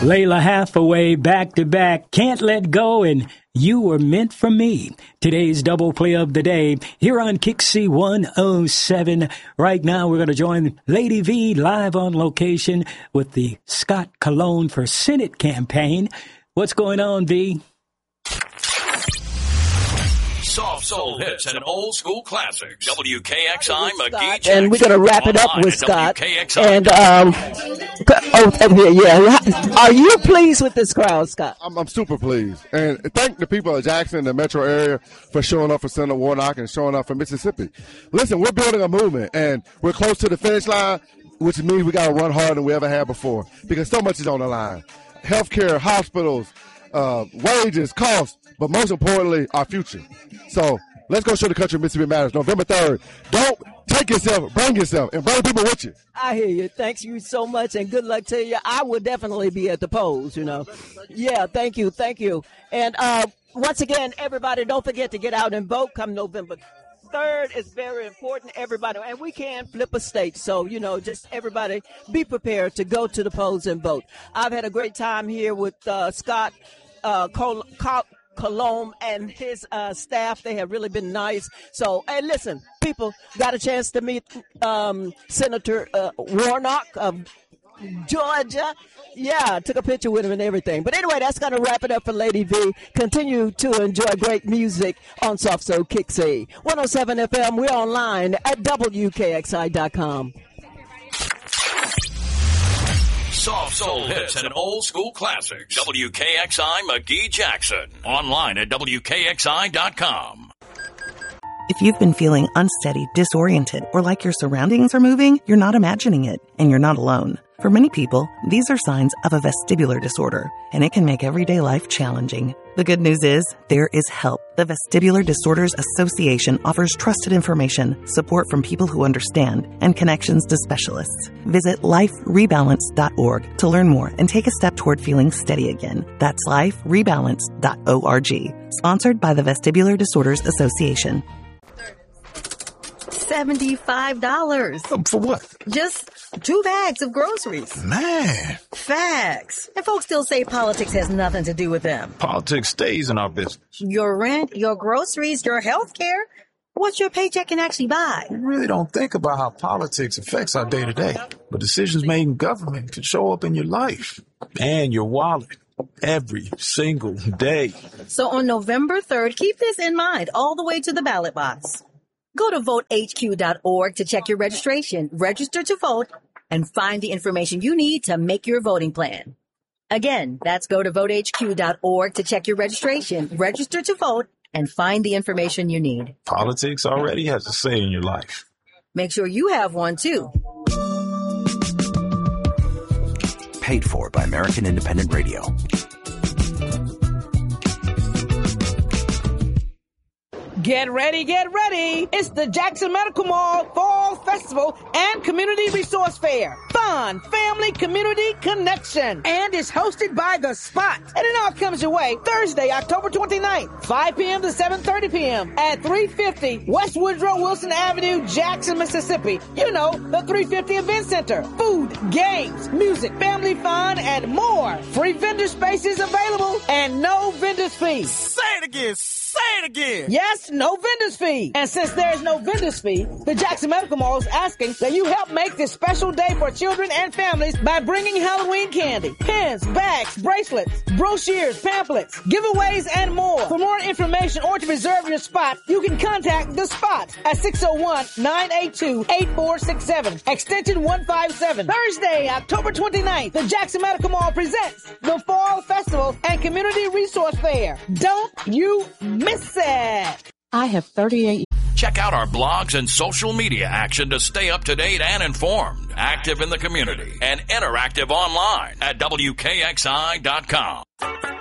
Layla Hathaway, back to back, Can't Let Go, and You Were Meant for Me. Today's double play of the day here on Kixie 107. Right now, we're going to join Lady V live on location with the Scott Cologne for Senate campaign. What's going on, V? Soft soul hits and old school classics. WKXI McGee Jackson. And we're going to wrap it up with Scott. And, are you pleased with this crowd, Scott? I'm super pleased. And thank the people of Jackson and the metro area for showing up for Senator Warnock and showing up for Mississippi. Listen, we're building a movement, and we're close to the finish line, which means we got to run harder than we ever had before because so much is on the line. Healthcare, hospitals, wages, costs, but most importantly, our future. So let's go show the country Mississippi matters. November 3rd. Don't take yourself, bring yourself, and bring people with you. I hear you. Thanks you so much, and good luck to you. I will definitely be at the polls, you know. Yeah, thank you. And once again, everybody, don't forget to get out and vote come November 3rd. Is very important, everybody. And we can flip a state, so, you know, just everybody be prepared to go to the polls and vote. I've had a great time here with Scott Cologne and his staff. They have really been nice. So, hey, listen, people got a chance to meet Senator Warnock of Georgia. Yeah, took a picture with him and everything. But anyway, that's going to wrap it up for Lady V. Continue to enjoy great music on Soft Soul Kixie 107 FM. We're online at WKXI.com. Soft soul hits and old school classics. WKXI McGee Jackson. Online at WKXI.com. If you've been feeling unsteady, disoriented, or like your surroundings are moving, you're not imagining it, and you're not alone. For many people, these are signs of a vestibular disorder, and it can make everyday life challenging. The good news is, there is help. The Vestibular Disorders Association offers trusted information, support from people who understand, and connections to specialists. Visit liferebalance.org to learn more and take a step toward feeling steady again. That's liferebalance.org. Sponsored by the Vestibular Disorders Association. $75. For what? Just 2 bags of groceries. Man. Facts. And folks still say politics has nothing to do with them. Politics stays in our business. Your rent, your groceries, your health care. What your paycheck can actually buy. We really don't think about how politics affects our day-to-day. But decisions made in government can show up in your life and your wallet every single day. So on November 3rd, keep this in mind all the way to the ballot box. Go to votehq.org to check your registration, register to vote, and find the information you need to make your voting plan. Again, that's go to votehq.org to check your registration, register to vote, and find the information you need. Politics already has a say in your life. Make sure you have one, too. Paid for by American Independent Radio. Get ready, get ready. It's the Jackson Medical Mall Fall Festival and Community Resource Fair. Fun, family, community connection. And it's hosted by The Spot. And it all comes your way Thursday, October 29th, 5 p.m. to 7:30 p.m. at 350 West Woodrow Wilson Avenue, Jackson, Mississippi. You know, the 350 Event Center. Food, games, music, family fun, and more. Free vendor spaces available and no vendor's fee. Say it again. Say it again. Yes, no vendor's fee. And since there's no vendor's fee, the Jackson Medical Mall is asking that you help make this special day for children and families by bringing Halloween candy, pins, bags, bracelets, brochures, pamphlets, giveaways, and more. For more information or to reserve your spot, you can contact The Spot at 601-982-8467, extension 157. Thursday, October 29th, the Jackson Medical Mall presents the Fall Festival and Community Resource Fair. Don't you miss it. I have 38. Check out our blogs and social media action to stay up to date and informed, active in the community, and interactive online at WKXI.com.